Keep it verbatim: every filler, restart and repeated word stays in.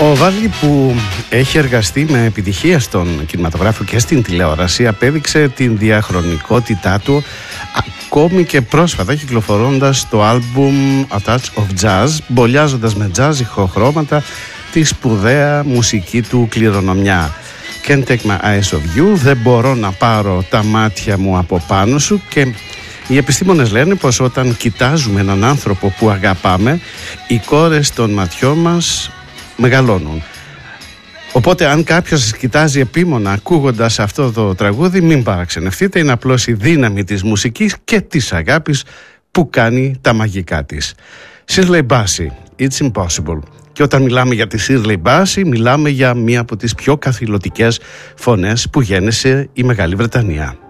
Ο Βάλι, που έχει εργαστεί με επιτυχία στον κινηματογράφο και στην τηλεόραση, απέδειξε την διαχρονικότητά του ακόμη και πρόσφατα, κυκλοφορώντας το άλμπουμ A Touch of Jazz, μπολιάζοντας με jazz ηχοχρώματα τη σπουδαία μουσική του κληρονομιά. Can't take my eyes off you, δεν μπορώ να πάρω τα μάτια μου από πάνω σου. Και οι επιστήμονες λένε πως όταν κοιτάζουμε έναν άνθρωπο που αγαπάμε, οι κόρες των ματιών μας μεγαλώνουν. Οπότε αν κάποιος σας κοιτάζει επίμονα ακούγοντας αυτό το τραγούδι, μην παραξενευτείτε, είναι απλώς η δύναμη της μουσικής και της αγάπης που κάνει τα μαγικά της. Shirley Bassey, It's Impossible. Και όταν μιλάμε για τη Shirley Bassey, μιλάμε για μία από τις πιο καθηλωτικές φωνές που γέννησε η Μεγάλη Βρετανία.